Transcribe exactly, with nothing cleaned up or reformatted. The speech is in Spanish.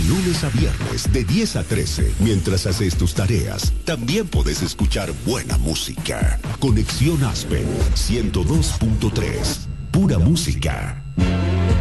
lunes a viernes de diez a trece, mientras haces tus tareas, también puedes escuchar buena música. Conexión Aspen ciento dos punto tres. Pura música.